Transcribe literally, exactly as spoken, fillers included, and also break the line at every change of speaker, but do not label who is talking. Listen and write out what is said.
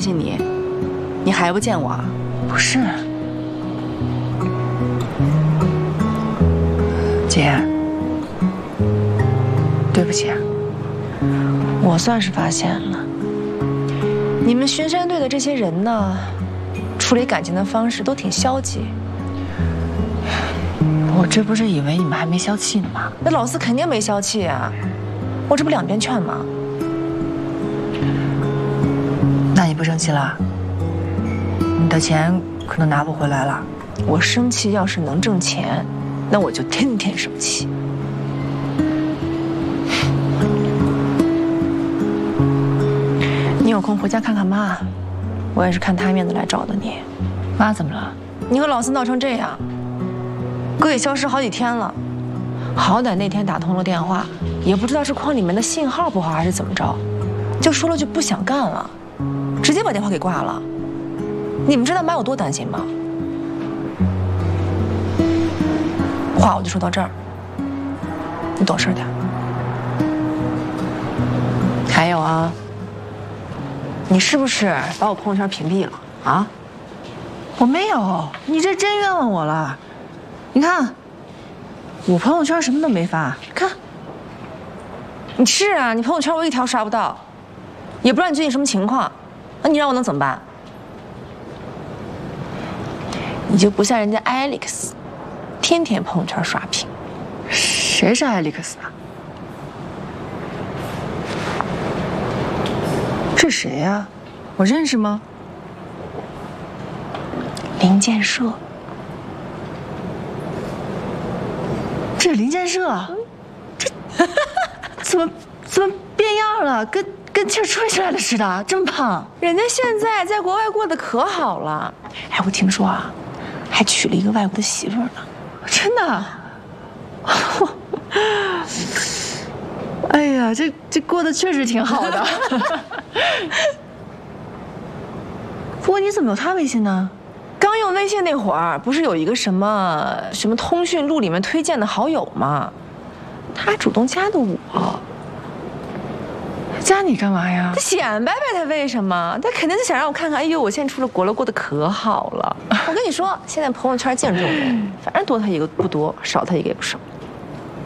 心你，你还不见我啊？
不是，姐，对不起，我算是发现了，
你们巡山队的这些人呢，处理感情的方式都挺消极。
我这不是以为你们还没消气呢吗？
那老四肯定没消气啊，我这不两边劝吗？
那你不生气了？你的钱可能拿不回来了。
我生气要是能挣钱，那我就天天生气。你有空回家看看妈，我也是看她面子来找的你。
妈怎么了？
你和老四闹成这样，哥也消失好几天了，好歹那天打通了电话，也不知道是矿里面的信号不好还是怎么着，就说了句不想干了，直接把电话给挂了。你们知道妈有多担心吗？话我就说到这儿，你懂事点。还有啊，你是不是把我朋友圈屏蔽了啊？
我没有，你这真冤枉我了。你看，我朋友圈什么都没发，看。
你是啊，你朋友圈我一条刷不到，也不知道你最近什么情况，那你让我能怎么办？你就不像人家 Alex， 天天朋友圈刷屏。
谁是艾利克斯啊？这谁呀？我认识吗？
林建设。
这是林建设，这怎么怎么变样了？跟跟气儿吹出来的似的，这么胖。
人家现在在国外过得可好了。哎，我听说啊，还娶了一个外国的媳妇儿呢。
真的？哎呀，这这过得确实挺好的。不过你怎么有他微信呢？
刚用微信那会儿，不是有一个什么什么通讯录里面推荐的好友吗？他主动加的我。
加你干嘛呀？
他显摆摆，他为什么？他肯定是想让我看看，哎呦，我现在出了国了，过得可好了。我跟你说，现在朋友圈净这种人，反正多他一个不多，少他一个也不少。